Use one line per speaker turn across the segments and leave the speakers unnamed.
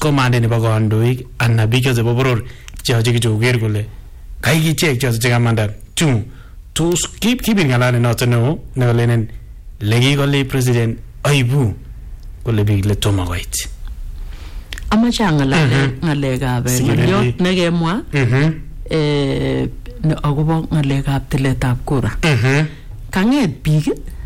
komande nebo kandoik anan biik choto bo boror cheyoche kichoker kole kaikichek choto chekamanda tos kibin ng'alalet noto neo nekolenen lekikole president aibu kole biik le tomo koit.
Amache ng'alekab ng'oliot nekemwa akobo ng'alekab tiletab kura. Kang'et biik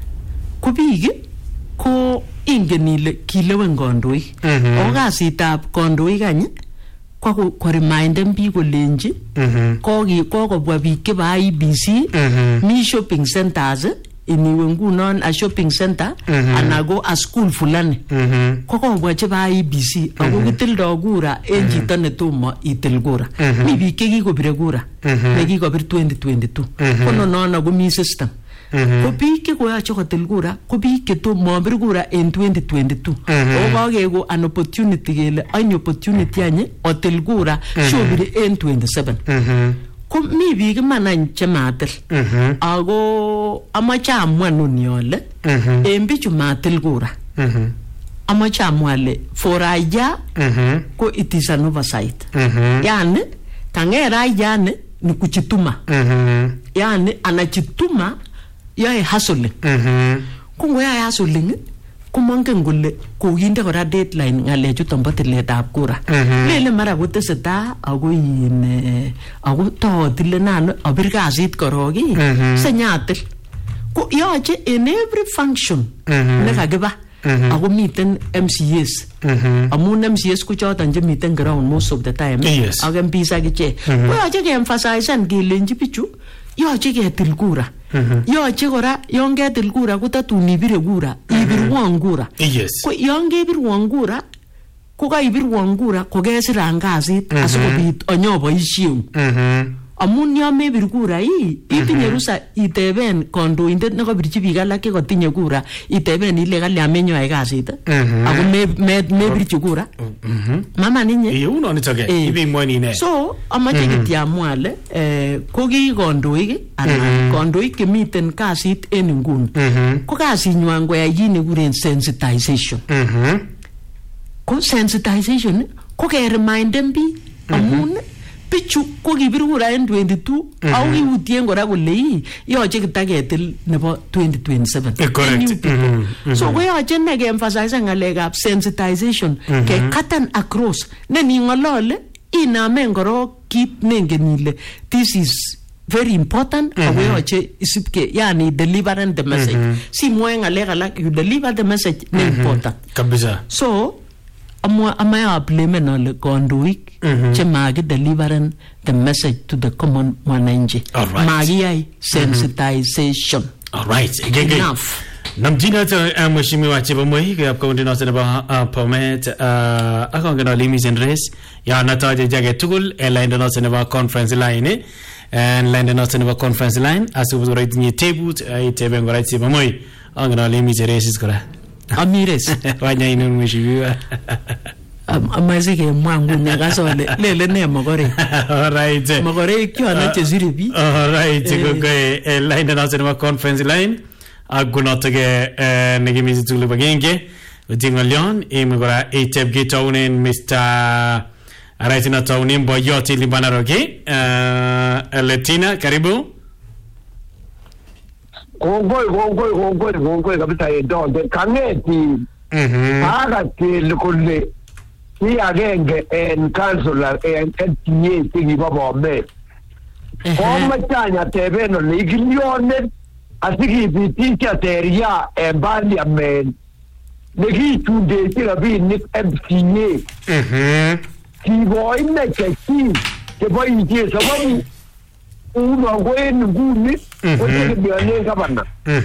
ko ingen ile kilewen kandoik. Ako kasitab kandoik any ko reminden biik kolenji kokobwa biik chebo IEBC mi shopping centers iniwe ngunon a shopping center anan ko a school fulani kokobwa chebo IEBC ako kitildo kura en chito netomo itil kura. Mi biik chekikobire kura nekikobir 2022 konono komi system. Ko biik chekoyoche kotil kura ko biik chetomo bir kura en 2022 ako kakeko an opportunity kele any opportunity any otil kura shobiri en 27. Ko mi biik iman any chematil ako amache amwa nuni ole en bichu matil kura amache amwa ale for Raia ko it is an oversight. Yani kang'et Raia ni kuchituma yani anachituma yae hustling. Ko ngoyae hustling komongen kole kokinde kora deadline ng'alechuton bo tiletab kura. Lele mara kotesetai ako tootile nan abir kasit korok senyatil. Ko yoche in every function nekakiba ako miten MCAs amun MCAs ko choton chemiten ground most of the time ak MPs akichek. Ko yoche ke-emphasize kelenji bichu yoche ketil kura. Yoche kora yon ketil kura kotatun ibire kura ibirwon kura. Ko yon kebirwon kura ko kaibirwon kura ko kesiran kasit asikobit anyoboisieun. Amun yon mebir kura itinye rusa iteben kandoindet nekabirchi biik alak chekotinye kura iteben ile kalya menyoe kasit ako mebirchi kura mama ninye so amache kityo amwa ale ko ki kandoik anan kandoik chemiten kasit en nguni ko kasinywan koyai kit nekikuren sensitization. Ko sensitization ko kereminden biik amun bichu ko kibir kura en 22 au kiutien kora kole yoche kitaketil nebo 2027.
Correct.
So ko yoche ne ke-emphasize ng'alekab sensitization ke cut across ne ning'olole inamen korok kit nengen ile this is very important ako yoche isipke yani delivering the message. Si mwoe ng'alek alak you deliver the message ne important
kabisa.
So amaya blame ole kandoik chemagi delivering the message to the common mwananchi. Magiyai sensitization.
All right.
Enough.
Namjina ta mheshimiwa Chebomoi kwa kaunti noto nebo Bomet akongena limited race ya nataje jage tugul line noto nebo conference line and line noto nebo conference line asubuzura itinye tebut itebe ngora Chebomoi angena limited races kora
Amires
wanya inu mheshimiwa
amaze ke mwangu nyakasole lele ne magore.
All right.
Magore kyo na chezire bi.
All right. Go line noto nebo conference line agunotage negimizi tulu bagenge utingolion imegora etep getaunen Mr. Araitina taunen boyoti limbanaroge Letina karibu
gongoi kabisa edonde kaneti aga tilikulle ni agenge en councilor en MTA tigi babome koma tanya tebeno ligilione asikipitisha teria embali amen nekitunde tirabi ni MCA kiboine keki keboitie sababu uno nguni otegemeane gavana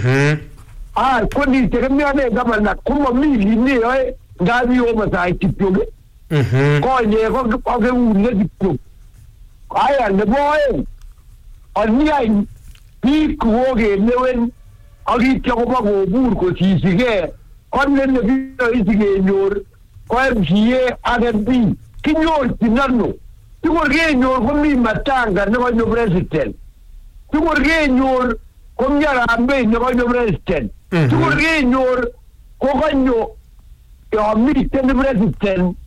kodi tegemeane gavana kuma mili ni oe ngabi oversight tipyoge konye ko ke unne tipyo aya ne boy oni ai bi kuoge newen agi tiago bago bur ko sisige onne ne bi isige nyor ko MCA ADB kinyor tinano tukorge nyor ko mi matanga ne banyo president tukorge nyor ko myarambe ne banyo president tukorge nyor ko ganyo yo mi ten president